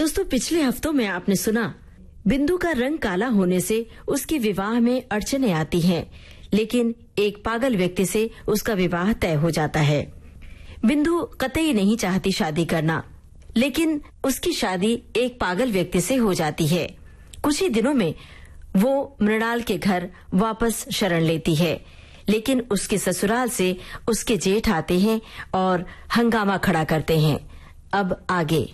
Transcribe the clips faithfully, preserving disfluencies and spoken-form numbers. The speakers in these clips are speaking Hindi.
दोस्तों, पिछले हफ्तों में आपने सुना बिंदु का रंग काला होने से उसके विवाह में अड़चने आती हैं, लेकिन एक पागल व्यक्ति से उसका विवाह तय हो जाता है। बिंदु कतई नहीं चाहती शादी करना, लेकिन उसकी शादी एक पागल व्यक्ति से हो जाती है। कुछ ही दिनों में वो मृणाल के घर वापस शरण लेती है, लेकिन उसके ससुराल से उसके जेठ आते हैं और हंगामा खड़ा करते हैं। अब आगे।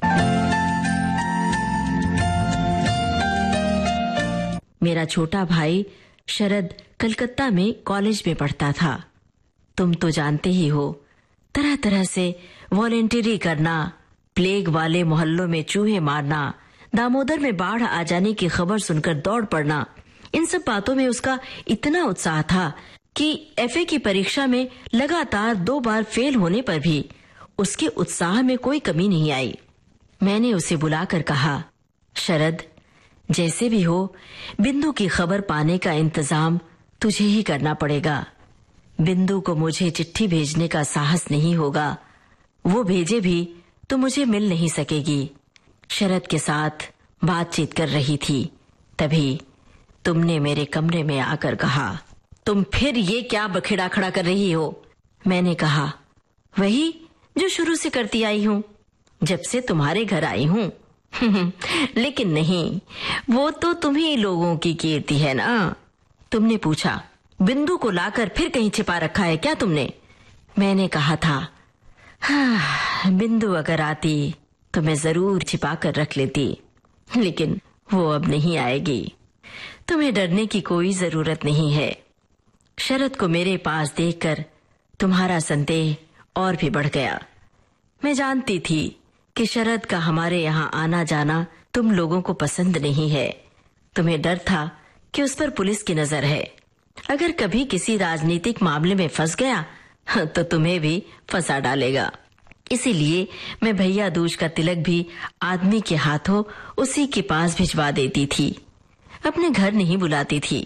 मेरा छोटा भाई शरद कलकत्ता में कॉलेज में पढ़ता था। तुम तो जानते ही हो, तरह तरह से वॉलेंटियरी करना, प्लेग वाले मोहल्लों में चूहे मारना, दामोदर में बाढ़ आ जाने की खबर सुनकर दौड़ पड़ना, इन सब बातों में उसका इतना उत्साह था कि एफए की परीक्षा में लगातार दो बार फेल होने पर भी उसके उत्साह में कोई कमी नहीं आई। मैंने उसे बुलाकर कहा, शरद, जैसे भी हो बिंदु की खबर पाने का इंतजाम तुझे ही करना पड़ेगा। बिंदु को मुझे चिट्ठी भेजने का साहस नहीं होगा, वो भेजे भी तो मुझे मिल नहीं सकेगी। शरद के साथ बातचीत कर रही थी, तभी तुमने मेरे कमरे में आकर कहा, तुम फिर ये क्या बखेड़ा खड़ा कर रही हो? मैंने कहा, वही जो शुरू से करती आई हूँ, जब से तुम्हारे घर आई हूँ। लेकिन नहीं, वो तो तुम्ही लोगों की कीर्ति है ना। तुमने पूछा, बिंदु को लाकर फिर कहीं छिपा रखा है क्या तुमने? मैंने कहा था, हाँ, बिंदु अगर आती तो मैं जरूर छिपा कर रख लेती, लेकिन वो अब नहीं आएगी। तुम्हें डरने की कोई जरूरत नहीं है। शरद को मेरे पास देखकर तुम्हारा संदेह और भी बढ़ गया। मैं जानती थी कि शरद का हमारे यहाँ आना जाना तुम लोगों को पसंद नहीं है। तुम्हें डर था कि उस पर पुलिस की नजर है। अगर कभी किसी राजनीतिक मामले में फंस गया तो तुम्हें भी फंसा डालेगा। इसीलिए मैं भैया दूज का तिलक भी आदमी के हाथों उसी के पास भिजवा देती थी, अपने घर नहीं बुलाती थी।